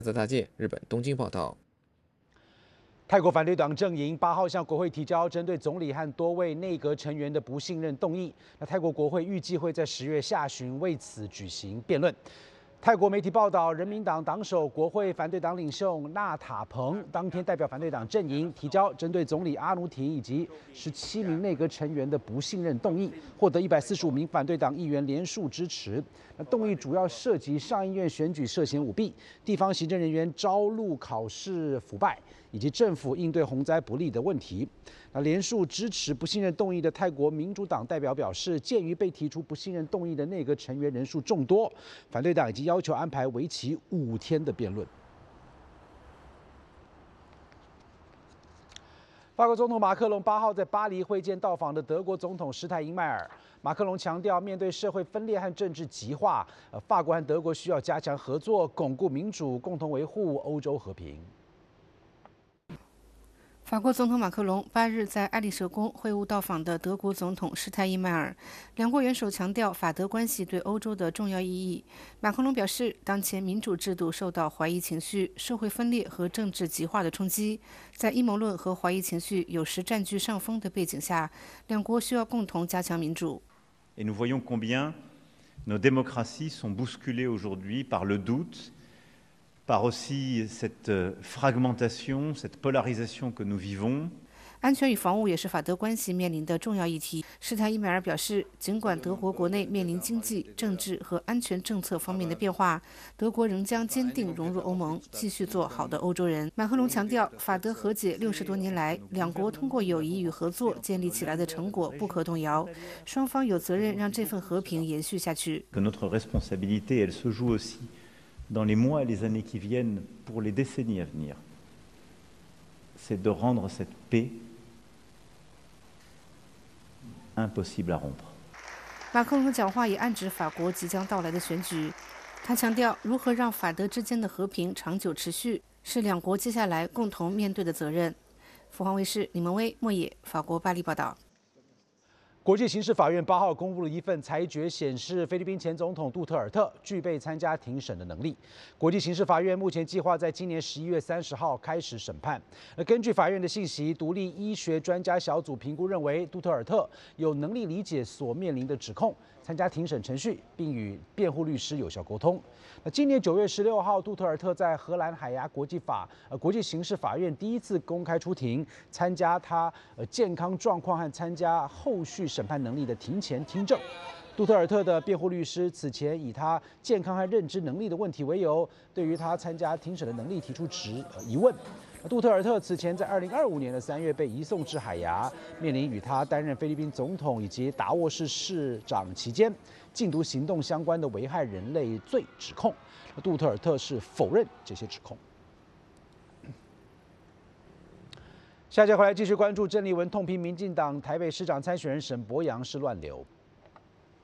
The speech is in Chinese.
在大界，日本东京报道。 泰国反对党阵营8号向国会提交针对总理和多位内阁成员的不信任动议。泰国国会预计会在10月下旬为此举行辩论。泰国媒体报道，人民党党首、国会反对党领袖纳塔彭当天代表反对党阵营提交针对总理阿努廷以及17名内阁成员的不信任动议，获得145名反对党议员连署支持。动议主要涉及上议院选举涉嫌舞弊、地方行政人员招录考试腐败以及政府应对洪灾不力的问题。连署支持不信任动议的泰国民主党代表表示，鉴于被提出不信任动议的内阁成员人数众多，反对党已经要求安排为期5天的辩论。法国总统马克龙8号在巴黎会见到访的德国总统施泰因迈尔。马克龙强调，面对社会分裂和政治极化，法国和德国需要加强合作，巩固民主，共同维护欧洲和平。 法国总统马克龙8日在爱丽舍宫会晤到访的德国总统施泰因迈尔，两国元首强调法德关系对欧洲的重要意义。马克龙表示，当前民主制度受到怀疑情绪、社会分裂和政治极化的冲击，在阴谋论和怀疑情绪有时占据上风的背景下，两国需要共同加强民主。 Et nous voyons combien nos démocraties sont bousculées aujourd'hui par le doute.Par aussi cette fragmentation, cette polarisation que nous vivons. 安全与防务也是法德关系面临的重要议题。施泰因迈尔表示，尽管德国国内面临经济、政治和安全政策方面的变化，德国仍将坚定融入欧盟，继续做好的欧洲人。马克龙强调，法德和解60多年来，两国通过友谊与合作建立起来的成果不可动摇，双方有责任让这份和平延续下去。 Que notre responsabilité, elle se joue aussi.Dans les mois et les années qui viennent, pour les décennies à venir, c'est de rendre cette paix impossible à rompre. 马克龙的讲话也暗指法国即将到来的选举。他强调，如何让法德之间的和平长久持续，是两国接下来共同面对的责任。凤凰卫视李蒙威、莫野，法国巴黎报道。 国际刑事法院8号公布了一份裁决，显示菲律宾前总统杜特尔特具备参加庭审的能力。国际刑事法院目前计划在今年11月30号开始审判。根据法院的信息，独立医学专家小组评估认为，杜特尔特有能力理解所面临的指控，参加庭审程序，并与辩护律师有效沟通。今年9月16号，杜特尔特在荷兰海牙国际刑事法院第一次公开出庭，参加他健康状况和参加后续审判能力的庭前听证。杜特尔特的辩护律师此前以他健康和认知能力的问题为由，对于他参加庭审的能力提出疑问。杜特尔特此前在2025年3月被移送至海牙，面临与他担任菲律宾总统以及达沃市市长期间禁毒行动相关的危害人类罪指控。杜特尔特是否认这些指控。下节回来继续关注郑丽文痛批民进党台北市长参选人沈伯洋是乱流。